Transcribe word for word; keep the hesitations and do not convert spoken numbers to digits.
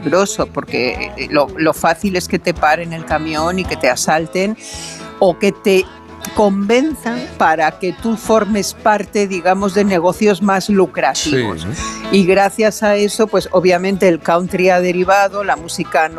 peligroso, porque lo, lo fácil es que te paren el camión y que te asalten o que te convenzan para que tú formes parte, digamos, de negocios más lucrativos. Sí. Y gracias a eso, pues obviamente el country ha derivado, la música